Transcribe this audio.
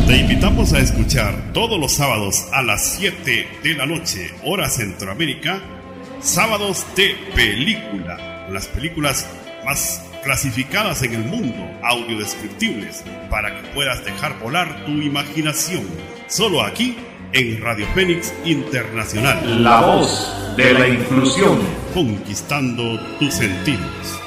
Te invitamos a escuchar todos los sábados a las 7 de la noche, hora Centroamérica, Sábados de Película, las películas más clasificadas en el mundo, audiodescriptibles, para que puedas dejar volar tu imaginación. Solo aquí en Radio Fénix Internacional. La voz de la inclusión. Conquistando tus sentidos.